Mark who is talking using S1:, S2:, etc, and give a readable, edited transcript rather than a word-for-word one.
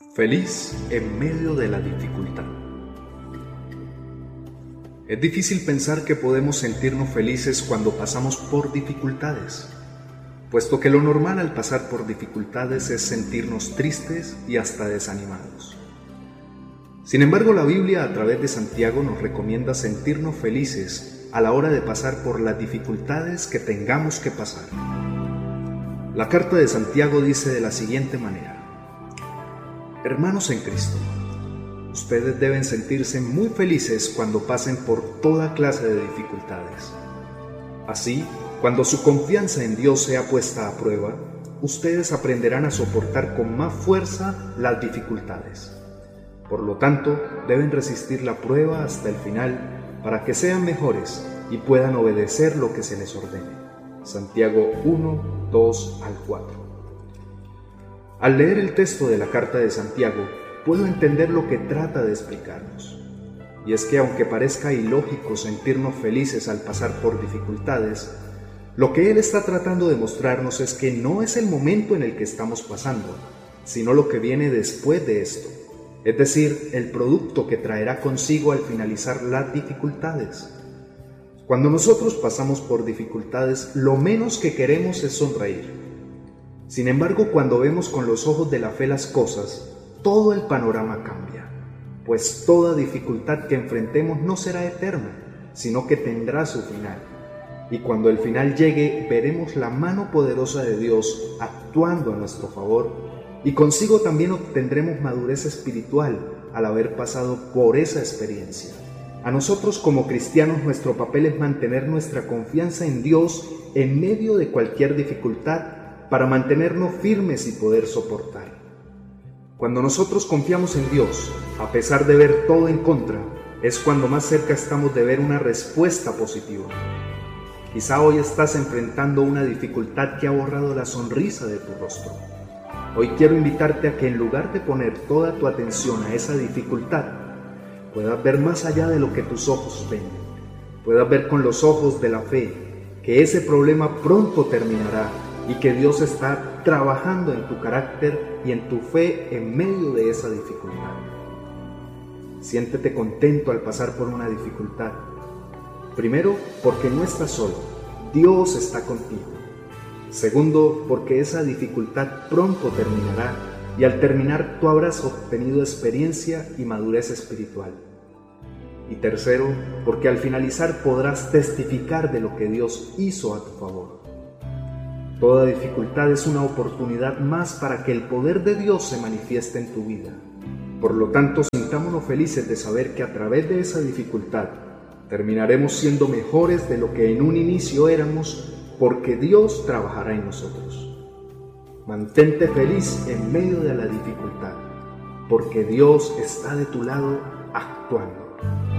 S1: Feliz en medio de la dificultad. Es difícil pensar que podemos sentirnos felices cuando pasamos por dificultades, puesto que lo normal al pasar por dificultades es sentirnos tristes y hasta desanimados. Sin embargo, la Biblia a través de Santiago nos recomienda sentirnos felices a la hora de pasar por las dificultades que tengamos que pasar. La carta de Santiago dice de la siguiente manera: Hermanos en Cristo, ustedes deben sentirse muy felices cuando pasen por toda clase de dificultades. Así, cuando su confianza en Dios sea puesta a prueba, ustedes aprenderán a soportar con más fuerza las dificultades. Por lo tanto, deben resistir la prueba hasta el final para que sean mejores y puedan obedecer lo que se les ordene. Santiago 1, 2 al 4. Al leer el texto de la carta de Santiago, puedo entender lo que trata de explicarnos. Y es que aunque parezca ilógico sentirnos felices al pasar por dificultades, lo que él está tratando de mostrarnos es que no es el momento en el que estamos pasando, sino lo que viene después de esto, es decir, el producto que traerá consigo al finalizar las dificultades. Cuando nosotros pasamos por dificultades, lo menos que queremos es sonreír. Sin embargo, cuando vemos con los ojos de la fe las cosas, todo el panorama cambia, pues toda dificultad que enfrentemos no será eterna, sino que tendrá su final. Y cuando el final llegue, veremos la mano poderosa de Dios actuando a nuestro favor, y consigo también obtendremos madurez espiritual al haber pasado por esa experiencia. A nosotros como cristianos nuestro papel es mantener nuestra confianza en Dios en medio de cualquier dificultad, para mantenernos firmes y poder soportar. Cuando nosotros confiamos en Dios, a pesar de ver todo en contra, es cuando más cerca estamos de ver una respuesta positiva. Quizá hoy estás enfrentando una dificultad que ha borrado la sonrisa de tu rostro. Hoy quiero invitarte a que en lugar de poner toda tu atención a esa dificultad, puedas ver más allá de lo que tus ojos ven. Puedas ver con los ojos de la fe que ese problema pronto terminará y que Dios está trabajando en tu carácter y en tu fe en medio de esa dificultad. Siéntete contento al pasar por una dificultad. Primero, porque no estás solo, Dios está contigo. Segundo, porque esa dificultad pronto terminará y al terminar tú habrás obtenido experiencia y madurez espiritual. Y tercero, porque al finalizar podrás testificar de lo que Dios hizo a tu favor. Toda dificultad es una oportunidad más para que el poder de Dios se manifieste en tu vida. Por lo tanto, sintámonos felices de saber que a través de esa dificultad terminaremos siendo mejores de lo que en un inicio éramos, porque Dios trabajará en nosotros. Mantente feliz en medio de la dificultad, porque Dios está de tu lado actuando.